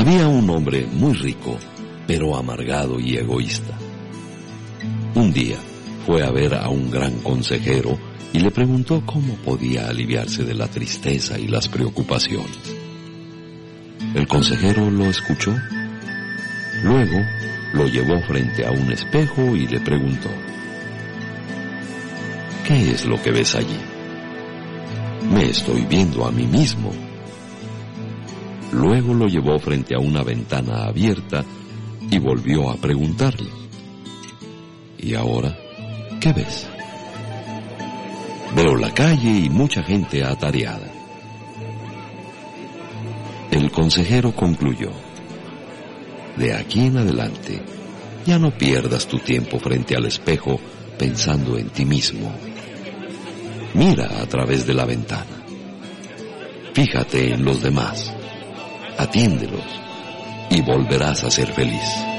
Había un hombre muy rico, pero amargado y egoísta. Un día fue a ver a un gran consejero y le preguntó cómo podía aliviarse de la tristeza y las preocupaciones. El consejero lo escuchó. Luego lo llevó frente a un espejo y le preguntó: ¿qué es lo que ves allí? Me estoy viendo a mí mismo. Luego lo llevó frente a una ventana abierta y volvió a preguntarle: ¿y ahora qué ves? Veo la calle y mucha gente atareada. El consejero concluyó: de aquí en adelante, ya no pierdas tu tiempo frente al espejo pensando en ti mismo. Mira a través de la ventana. Fíjate en los demás. Atiéndelos y volverás a ser feliz.